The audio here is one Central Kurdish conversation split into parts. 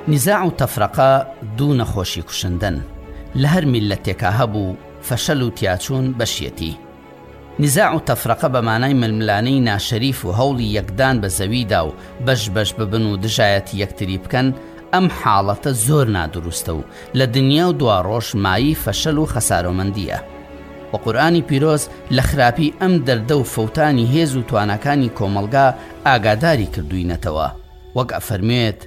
نزاع و تەفرەقە دوو نەخۆشی کوشندن لە هەر میلەتێکا هەبوو فەشەل و تیاچوون بەشیەتی. نزاع و تەفرەقە بە مانای ململانەی ناشەریف و هەوڵی یەکدان بە زەویدا و بەش ببن و دژایەتی یەکتری بکەن ئەم حاڵەتە زۆر نادروستە و لە دنیا و دواڕۆژ مایی فەشەل و خەسارەمەندیە. و قورئانی پیرۆز لە خراپی ئەم دەردە و فەوتانی هێز و توانەکانی کۆمەلگا ئاگاداری کردووینەتەوە، وەک ئەفەرمێت: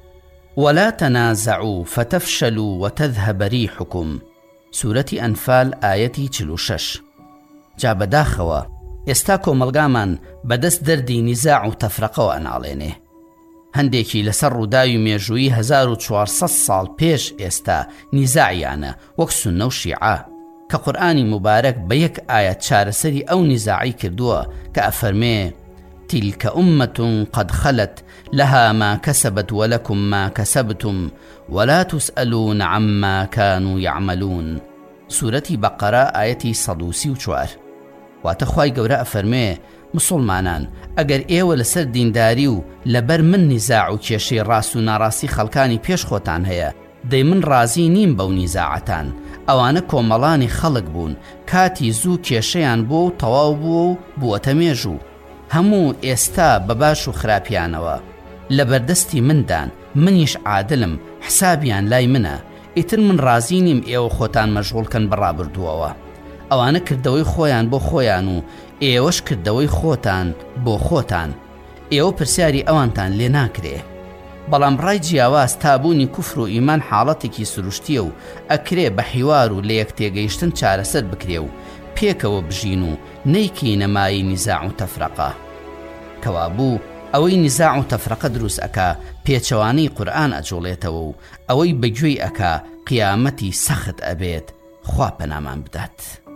ولا تنازعوا فتفشلوا وتذهب ريحكم. سورەتی ئەنفال ئایەتی 46. جا بەداخەوە ئێستا کۆمەلگامان بەدەست دەردی نیزاع و تەفرەقەوە ئەناڵێنێ. هەندێکی لەسەر ڕووداوی مێژووی 1400 ساڵ پێش ئێستا نیزاعیانە وەک سوننە و شیعە، کە قورئانی مبارەک بە یەک ئایەت چارەسەری ئەو نیزاعی کردووە کە ئەفەرمێ: تلك أمة قد خلت لها ما كسبت ولكم ما كسبتم ولا تسألون عما كانوا يعملون. سورەتی بەقەرە ئایەتی 134. واتە خوای گەورە ئەفەرمێ: مسلمانان، ئەگەر ئێوە لەسەر دینداری و لەبەر من نیزاع و کێشەی ڕاست و ناڕاستی خەڵکانی پێش خۆتان هەیە، دەی من ڕازی نیم بەو نیزاعەتان. ئەوانە کۆمەڵانی خەڵک بوون، کاتی زوو کێشەیان بووە و تەواو بووە و بووەتە مێژوو. هەموو ئێستا بە باش و خراپیانەوە لە بەردەستی مندان، منیش عادلم، حسابیان لای منە. ئیتر من ڕازی نیم ئێوە خۆتان مەشغوڵکەن بەڕابردووەوە. ئەوانە کردەوەی خۆیان بۆ خۆیان و ئێوەش کردەوەی خۆتان بۆ خۆتان. ئێوە پرسیاری ئەوانتان لێ ناکرێ. بەڵام ڕای جیاواز تابوونی کوفر و ئیمان حاڵەتێکی سروشتیە و ئەکرێ بە حیوار و لە یەک تێگەیشتن چارەسەر بکرێ و پێکەوە بژین و نەیکەینە مای نیزاع و تەفرەقە. کەوابوو ئەوەی نیزاع و تەفرەقە دروست ئەکا پێچەوانەی قورئان ئەجوڵێتەوە و ئەوەی بەگوێی ئەکا قیامەتی سەخت ئەبێت. خوا پەنامان بدات.